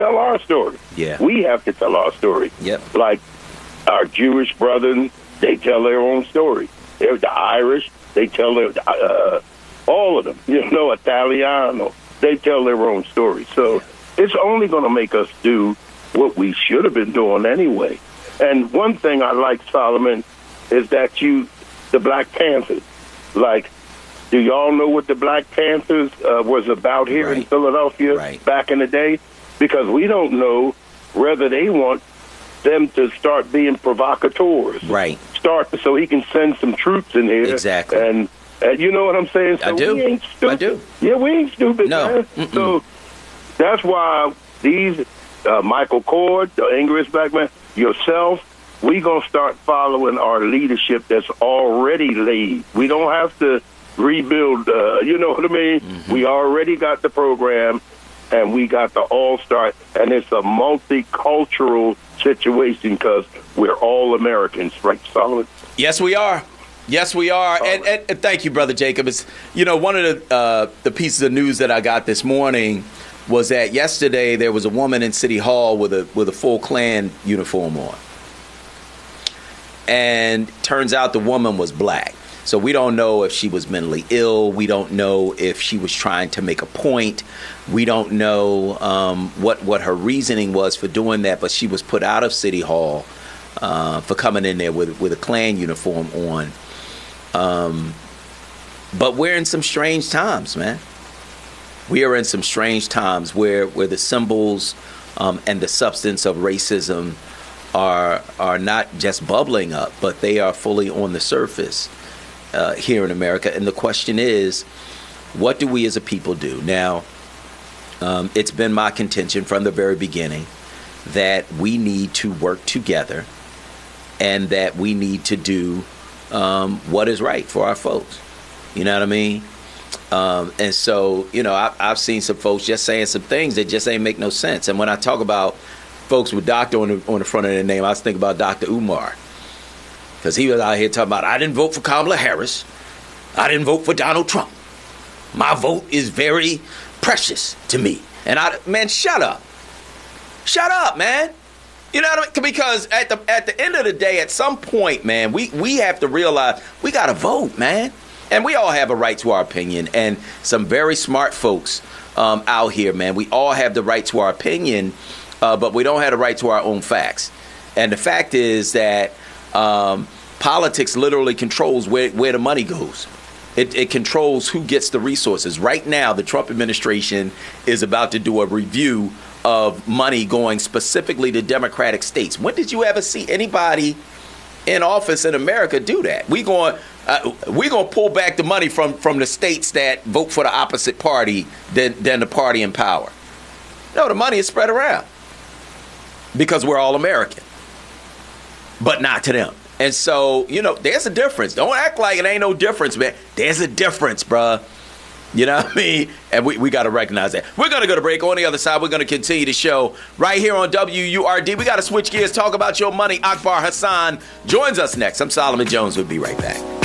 tell our story. Yeah. We have to tell our story. Yep. Like our Jewish brothers, they tell their own story. They're the Irish, they tell their, all of them, Italiano, they tell their own story. So it's only going to make us do what we should have been doing anyway. And one thing I like, Solomon, is that the Black Panthers, like, do y'all know what the Black Panthers was about here in Philadelphia back in the day? Because we don't know whether they want them to start being provocateurs. Right. So he can send some troops in here. Exactly. And you know what I'm saying? So I do. We ain't stupid. I do. Yeah, we ain't stupid, no. man. So that's why these, Michael Cord, the English black man, yourself, we going to start following our leadership that's already laid. We don't have to rebuild, you know what I mean? We already got the program, and we got the all-star, and it's a multicultural situation because we're all Americans, right, Solomon? Yes, we are. Yes, we are. And thank you, Brother Jacob. It's, one of the pieces of news that I got this morning was that yesterday there was a woman in City Hall with a full Klan uniform on. And turns out the woman was black. So we don't know if she was mentally ill. We don't know if she was trying to make a point. We don't know what her reasoning was for doing that. But she was put out of City Hall for coming in there with a Klan uniform on. But we're in some strange times, man. We are in some strange times where the symbols and the substance of racism are not just bubbling up, but they are fully on the surface here in America. And the question is, what do we as a people do? Now, it's been my contention from the very beginning that we need to work together and that we need to do what is right for our folks. You know what I mean? And so, I've seen some folks just saying some things that just ain't make no sense. And when I talk about folks with doctor on the front of their name, I was thinking about Dr. Umar. Because he was out here talking about, I didn't vote for Kamala Harris. I didn't vote for Donald Trump. My vote is very precious to me. And man, shut up. Shut up, man. You know what I mean? Because at the end of the day, at some point, man, we have to realize we got to vote, man. And we all have a right to our opinion. And some very smart folks out here, man, we all have the right to our opinion, but we don't have the right to our own facts. And the fact is that politics literally controls where the money goes. It controls who gets the resources. Right now, the Trump administration is about to do a review of money going specifically to Democratic states. When did you ever see anybody in office in America do that? We're going to pull back the money from the states that vote for the opposite party than the party in power. No, the money is spread around because we're all American, but not to them. And so, there's a difference. Don't act like it ain't no difference, man. There's a difference, bruh. You know what I mean? And we got to recognize that. We're going to go to break. On the other side, we're going to continue the show right here on WURD. We got to switch gears, talk about your money. Akbar Hassan joins us next. I'm Solomon Jones. We'll be right back.